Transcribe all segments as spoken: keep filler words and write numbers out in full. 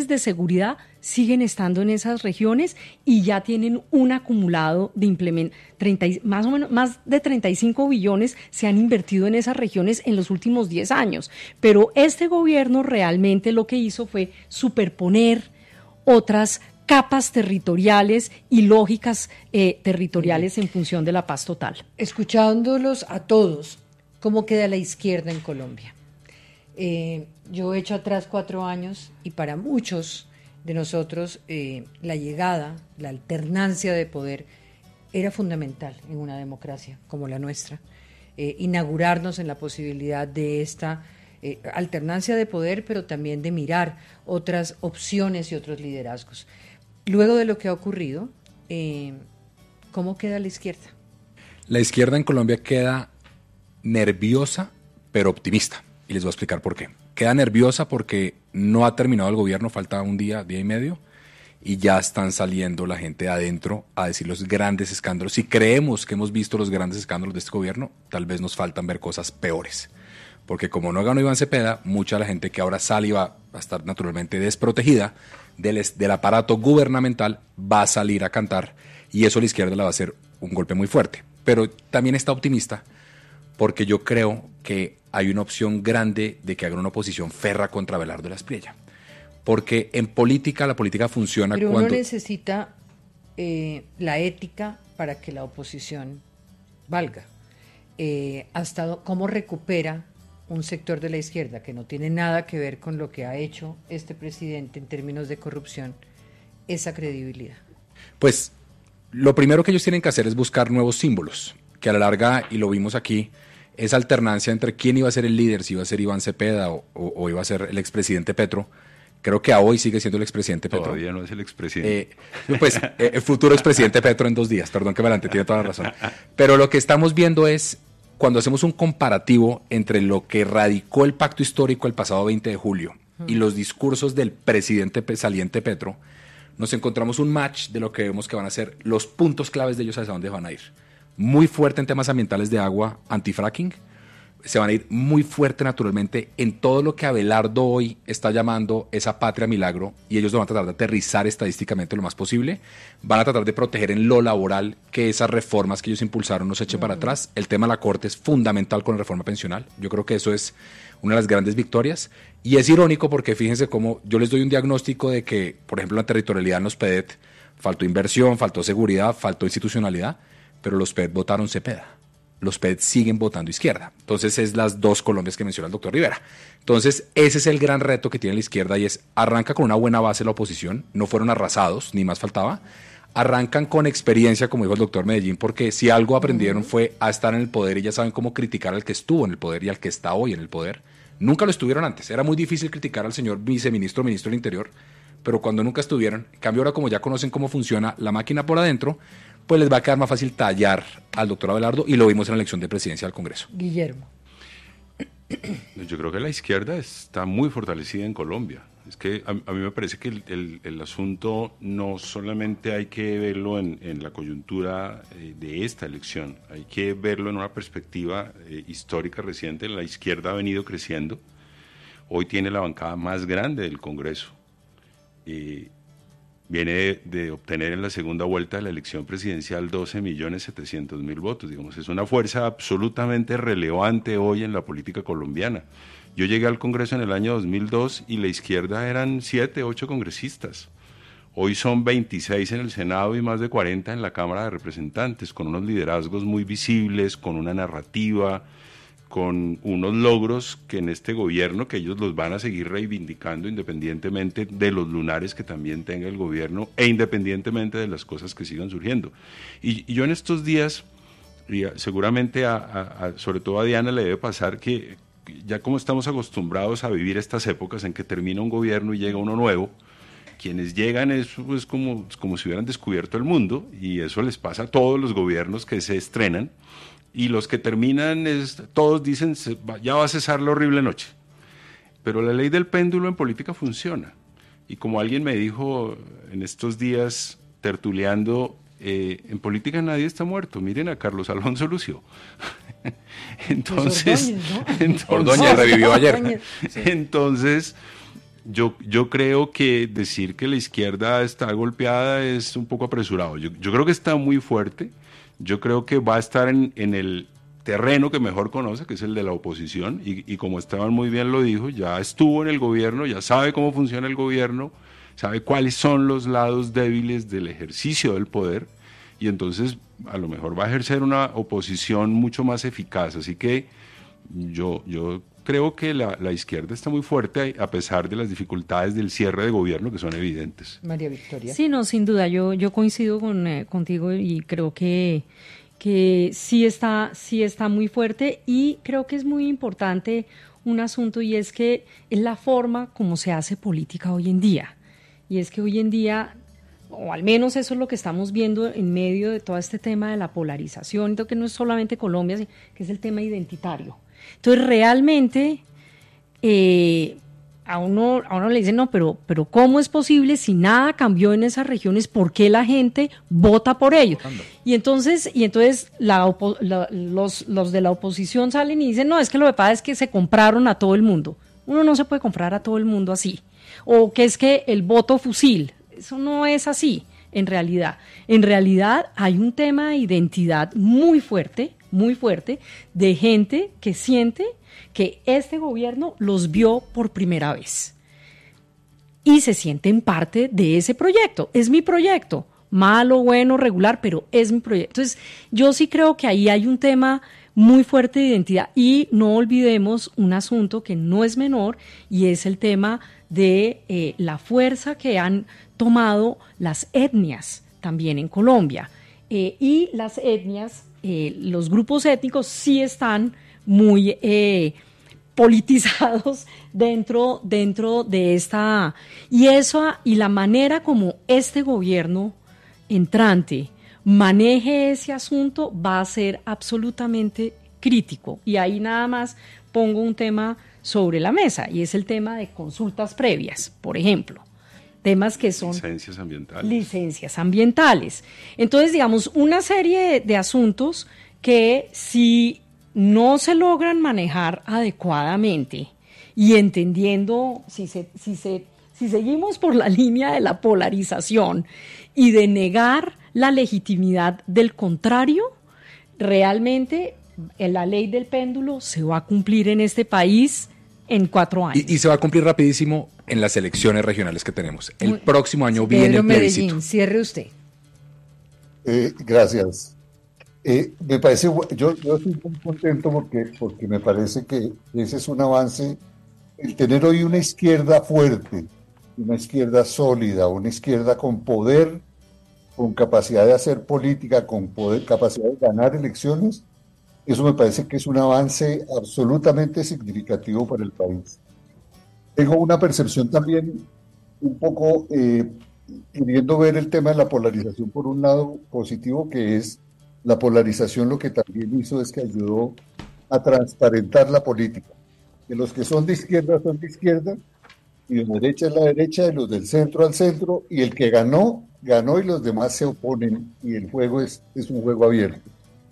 de seguridad siguen estando en esas regiones y ya tienen un acumulado de implemento, treinta, más o menos, más de treinta y cinco billones se han invertido en esas regiones en los últimos diez años. Pero este gobierno realmente lo que hizo fue superponer otras capas territoriales y lógicas eh, territoriales en función de la paz total. Escuchándolos a todos, ¿cómo queda la izquierda en Colombia? Eh, yo he hecho atrás cuatro años y para muchos de nosotros eh, la llegada, la alternancia de poder era fundamental en una democracia como la nuestra. Eh, inaugurarnos en la posibilidad de esta eh, alternancia de poder, pero también de mirar otras opciones y otros liderazgos. Luego de lo que ha ocurrido, eh, ¿cómo queda la izquierda? La izquierda en Colombia queda nerviosa, pero optimista. Y les voy a explicar por qué. Queda nerviosa porque no ha terminado el gobierno, falta un día, día y medio, y ya están saliendo la gente de adentro a decir los grandes escándalos. Si creemos que hemos visto los grandes escándalos de este gobierno, tal vez nos faltan ver cosas peores. Porque como no ganó Iván Cepeda, mucha de la gente que ahora sale y va a estar naturalmente desprotegida del, del aparato gubernamental va a salir a cantar, y eso a la izquierda le va a hacer un golpe muy fuerte. Pero también está optimista porque yo creo que hay una opción grande de que haga una oposición ferra contra Abelardo de la Espriella. Porque en política, la política funciona Pero cuando... uno necesita eh, la ética para que la oposición valga. Eh, hasta cómo recupera un sector de la izquierda que no tiene nada que ver con lo que ha hecho este presidente en términos de corrupción, esa credibilidad. Pues lo primero que ellos tienen que hacer es buscar nuevos símbolos, que a la larga, y lo vimos aquí, esa alternancia entre quién iba a ser el líder, si iba a ser Iván Cepeda o, o, o iba a ser el expresidente Petro. Creo que a hoy sigue siendo el expresidente Petro. Todavía no es el expresidente. Eh, pues eh, el futuro expresidente Petro en dos días, perdón que me adelante, tiene toda la razón. Pero lo que estamos viendo es, cuando hacemos un comparativo entre lo que radicó el pacto histórico el pasado veinte de julio y los discursos del presidente saliente Petro, nos encontramos un match de lo que vemos que van a ser los puntos claves de ellos hacia dónde van a ir. Muy fuerte en temas ambientales de agua, anti-fracking. Se van a ir muy fuerte naturalmente en todo lo que Abelardo hoy está llamando esa patria milagro, y ellos lo van a tratar de aterrizar estadísticamente lo más posible. Van a tratar de proteger en lo laboral que esas reformas que ellos impulsaron no se echen uh-huh. para atrás. El tema de la Corte es fundamental con la reforma pensional. Yo creo que eso es una de las grandes victorias, y es irónico porque fíjense cómo yo les doy un diagnóstico de que, por ejemplo, la territorialidad en los P E D E T faltó inversión, faltó seguridad, faltó institucionalidad, pero los P E D E T votaron Cepeda. Los P E D E T siguen votando izquierda. Entonces es las dos Colombias que menciona el doctor Rivera. Entonces ese es el gran reto que tiene la izquierda, y es, arranca con una buena base la oposición, no fueron arrasados, ni más faltaba, arrancan con experiencia, como dijo el doctor Medellín, porque si algo aprendieron fue a estar en el poder y ya saben cómo criticar al que estuvo en el poder y al que está hoy en el poder. Nunca lo estuvieron antes, era muy difícil criticar al señor viceministro, ministro del Interior, pero cuando nunca estuvieron, en cambio ahora como ya conocen cómo funciona la máquina por adentro, pues les va a quedar más fácil tallar al doctor Abelardo, y lo vimos en la elección de presidencia del Congreso. Guillermo. Yo creo que la izquierda está muy fortalecida en Colombia. Es que a, a mí me parece que el, el, el asunto no solamente hay que verlo en, en la coyuntura eh, de esta elección, hay que verlo en una perspectiva eh, histórica reciente. La izquierda ha venido creciendo, hoy tiene la bancada más grande del Congreso, eh, viene de, de obtener en la segunda vuelta de la elección presidencial doce millones setecientos mil votos, digamos, es una fuerza absolutamente relevante hoy en la política colombiana. Yo llegué al Congreso en el año dos mil dos y la izquierda eran siete, ocho congresistas. Hoy son veintiséis en el Senado y más de cuarenta en la Cámara de Representantes, con unos liderazgos muy visibles, con una narrativa, con unos logros que en este gobierno, que ellos los van a seguir reivindicando independientemente de los lunares que también tenga el gobierno e independientemente de las cosas que sigan surgiendo. Y, y yo en estos días, y seguramente a, a, a, sobre todo a Diana le debe pasar que ya como estamos acostumbrados a vivir estas épocas en que termina un gobierno y llega uno nuevo, quienes llegan es pues como, como si hubieran descubierto el mundo, y eso les pasa a todos los gobiernos que se estrenan, y los que terminan, es, todos dicen, ya va a cesar la horrible noche. Pero la ley del péndulo en política funciona, y como alguien me dijo en estos días tertuleando, eh, en política nadie está muerto, miren a Carlos Alfonso Lucio. Entonces, Ordóñez, ¿no? entonces Ordóñez revivió ayer. Sí. Entonces, Yo, yo creo que decir que la izquierda está golpeada es un poco apresurado. Yo, yo creo que está muy fuerte. Yo creo que va a estar en, en el terreno que mejor conoce, que es el de la oposición. Y, y como Esteban muy bien lo dijo, ya estuvo en el gobierno, ya sabe cómo funciona el gobierno, sabe cuáles son los lados débiles del ejercicio del poder. Y entonces a lo mejor va a ejercer una oposición mucho más eficaz. Así que yo... yo creo que la, la izquierda está muy fuerte a pesar de las dificultades del cierre de gobierno que son evidentes. María Victoria. Sí, no, sin duda, yo, yo coincido con, eh, contigo y creo que, que sí está, sí está muy fuerte y creo que es muy importante un asunto y es que es la forma como se hace política hoy en día. Y es que hoy en día, o al menos eso es lo que estamos viendo en medio de todo este tema de la polarización, que no es solamente Colombia, sino que es el tema identitario. Entonces, realmente, eh, a, uno, a uno le dicen, no, pero, pero ¿cómo es posible si nada cambió en esas regiones? ¿Por qué la gente vota por ello? Y entonces, y entonces la opo, la, los, los de la oposición salen y dicen, no, es que lo que pasa es que se compraron a todo el mundo. Uno no se puede comprar a todo el mundo así. O que es que el voto fusil. Eso no es así, en realidad. En realidad hay un tema de identidad muy fuerte, muy fuerte, de gente que siente que este gobierno los vio por primera vez y se sienten parte de ese proyecto. Es mi proyecto, malo, bueno, regular, pero es mi proyecto. Entonces, yo sí creo que ahí hay un tema muy fuerte de identidad y no olvidemos un asunto que no es menor y es el tema de eh, la fuerza que han tomado las etnias también en Colombia. Eh, y las etnias, eh, los grupos étnicos sí están muy eh, politizados dentro, dentro de esta... Y, eso, y la manera como este gobierno entrante maneje ese asunto va a ser absolutamente crítico. Y ahí nada más pongo un tema sobre la mesa, y es el tema de consultas previas, por ejemplo. Temas que son licencias ambientales. Licencias ambientales. Entonces, digamos, una serie de, de asuntos que si no se logran manejar adecuadamente y entendiendo, si, se, si, se, si seguimos por la línea de la polarización y de negar la legitimidad del contrario, realmente la ley del péndulo se va a cumplir en este país en cuatro años. Y, y se va a cumplir rapidísimo en las elecciones regionales que tenemos. El Muy, próximo año Pedro viene el plebiscito. Medellín, cierre usted. Eh, gracias. Eh, me parece, yo, yo estoy muy contento porque, porque me parece que ese es un avance, el tener hoy una izquierda fuerte, una izquierda sólida, una izquierda con poder, con capacidad de hacer política, con poder, capacidad de ganar elecciones. Eso me parece que es un avance absolutamente significativo para el país. Tengo una percepción también un poco eh, queriendo ver el tema de la polarización por un lado positivo, que es la polarización lo que también hizo es que ayudó a transparentar la política. Que los que son de izquierda son de izquierda, y de derecha es la derecha, y los del centro al centro, y el que ganó, ganó y los demás se oponen, y el juego es, es un juego abierto.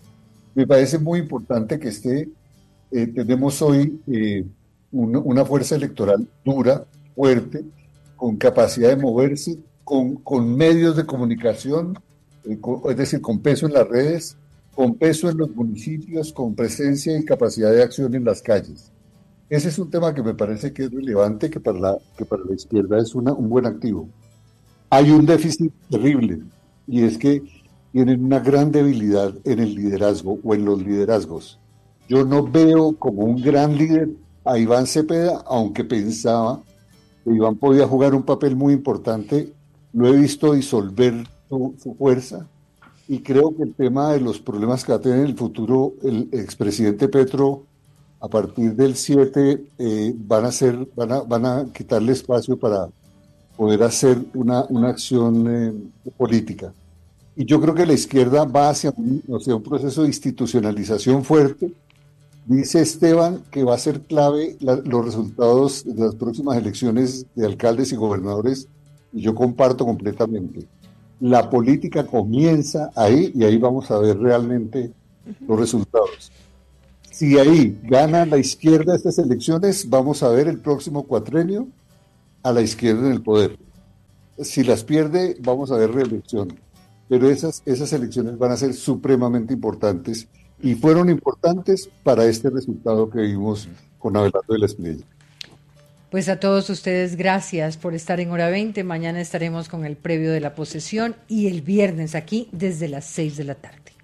Me parece muy importante que esté, eh, tenemos hoy eh, un, una fuerza electoral dura, fuerte, con capacidad de moverse, con, con medios de comunicación, eh, con, es decir, con peso en las redes, con peso en los municipios, con presencia y capacidad de acción en las calles. Ese es un tema que me parece que es relevante, que para la, que para la izquierda es una, un buen activo. Hay un déficit terrible, y es que tienen una gran debilidad en el liderazgo o en los liderazgos. Yo no veo como un gran líder a Iván Cepeda, aunque pensaba que Iván podía jugar un papel muy importante. Lo he visto disolver su, su fuerza, y creo que el tema de los problemas que va a tener en el futuro el expresidente Petro a partir del siete eh, van a ser, van a, van a quitarle espacio para poder hacer una, una acción eh, política. Y yo creo que la izquierda va hacia un, hacia un proceso de institucionalización fuerte. Dice Esteban que va a ser clave la, los resultados de las próximas elecciones de alcaldes y gobernadores, y yo comparto completamente. La política comienza ahí, y ahí vamos a ver realmente los resultados. Si ahí gana la izquierda estas elecciones, vamos a ver el próximo cuatrenio a la izquierda en el poder. Si las pierde, vamos a ver reelección. Pero esas, esas elecciones van a ser supremamente importantes y fueron importantes para este resultado que vimos con Abelardo de la Espriella. Pues a todos ustedes, gracias por estar en Hora veinte. Mañana estaremos con el previo de la posesión y el viernes aquí desde las seis de la tarde.